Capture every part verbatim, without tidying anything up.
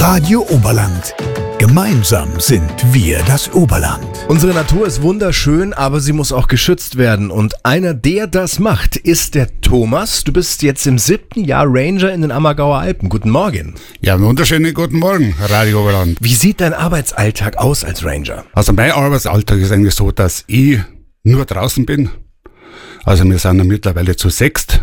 Radio Oberland. Gemeinsam sind wir das Oberland. Unsere Natur ist wunderschön, aber sie muss auch geschützt werden. Und einer, der das macht, ist der Thomas. Du bist jetzt im siebten Jahr Ranger in den Ammergauer Alpen. Guten Morgen. Ja, einen wunderschönen guten Morgen, Radio Oberland. Wie sieht dein Arbeitsalltag aus als Ranger? Also mein Arbeitsalltag ist eigentlich so, dass ich nur draußen bin. Also wir sind ja mittlerweile zu sechst.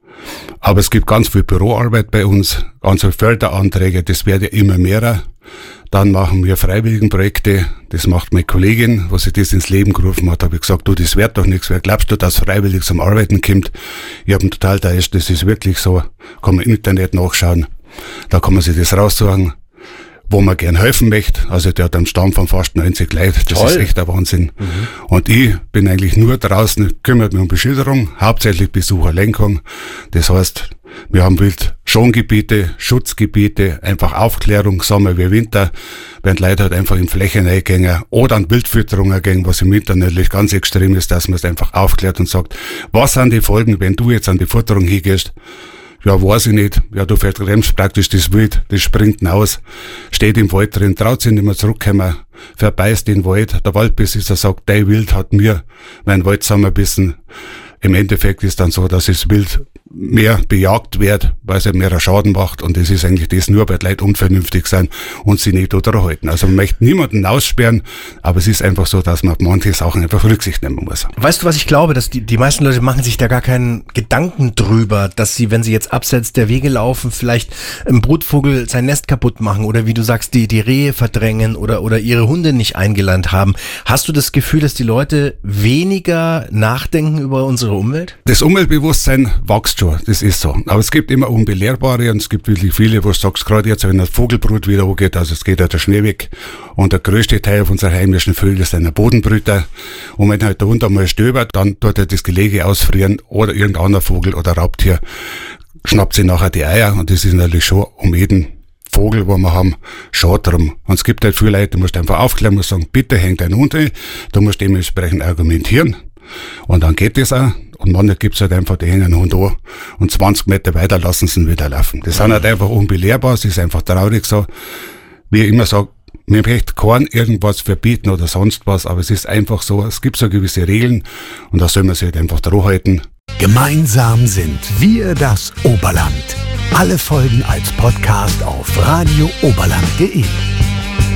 Aber es gibt ganz viel Büroarbeit bei uns, ganz viele Förderanträge, das wird ja immer mehr. Dann machen wir Freiwilligenprojekte, das macht meine Kollegin, was sie das ins Leben gerufen hat, habe ich gesagt, du, das wird doch nichts, wer glaubst du, dass freiwillig zum Arbeiten kommt? Ich habe ihn total täuscht, das ist wirklich so, kann man im Internet nachschauen, da kann man sich das raussuchen, wo man gern helfen möchte. Also der hat einen Stamm von fast neunzig Leuten, das Toll. Ist echt ein Wahnsinn. Mhm. Und ich bin eigentlich nur draußen, kümmert mich um Beschilderung, hauptsächlich Besucherlenkung. Das heißt, wir haben Wildschongebiete, Schutzgebiete, einfach Aufklärung, Sommer wie Winter, wenn die Leute halt einfach in Flächen reingehen oder an Wildfütterung gehen, was im Winter natürlich ganz extrem ist, dass man es einfach aufklärt und sagt, was sind die Folgen, wenn du jetzt an die Futterung hingehst? Ja, weiß ich nicht. Ja, du verbremst praktisch das Wild, das springt hinaus, steht im Wald drin, traut sich nicht mehr zurückkommen, verbeißt den Wald. Der Waldbesitzer sagt, dein Wild hat mir meinen Wald zusammengebissen. Im Endeffekt ist dann so, dass das Wild mehr bejagt wird, weil es halt mehr Schaden macht, und das ist eigentlich das nur, weil die Leute unvernünftig sind und sie nicht daran halten. Also man möchte niemanden aussperren, aber es ist einfach so, dass man auf manche Sachen einfach Rücksicht nehmen muss. Weißt du, was ich glaube, dass die, die meisten Leute machen sich da gar keinen Gedanken drüber, dass sie, wenn sie jetzt abseits der Wege laufen, vielleicht im Brutvogel sein Nest kaputt machen oder wie du sagst, die, die Rehe verdrängen oder, oder ihre Hunde nicht eingelernt haben. Hast du das Gefühl, dass die Leute weniger nachdenken über unsere Umwelt? Das Umweltbewusstsein wächst schon, das ist so. Aber es gibt immer Unbelehrbare und es gibt wirklich viele, wo du sagst, gerade jetzt, wenn das Vogelbrut wieder angeht, also es geht ja der Schnee weg und der größte Teil von unserer heimischen Vögel ist ein Bodenbrüter, und wenn halt der Hund einmal stöbert, dann tut er das Gelege ausfrieren oder irgendein anderer Vogel oder Raubtier schnappt sich nachher die Eier, und das ist natürlich schon um jeden Vogel, wo wir haben, schade drum. Und es gibt halt viele Leute, die musst einfach aufklären, musst sagen, bitte hängt deinen Hund ein, du musst dementsprechend argumentieren, und dann geht das auch. Und manchmal gibt's halt einfach, die hängen einen Hund an und zwanzig Meter weiter lassen sie ihn wieder laufen. Das sind halt einfach unbelehrbar, es ist einfach traurig so. Wie ich immer sage, wir möchten kein irgendwas verbieten oder sonst was, aber es ist einfach so, es gibt so gewisse Regeln und da soll man sich halt einfach dran halten. Gemeinsam sind wir das Oberland. Alle Folgen als Podcast auf radio oberland punkt de.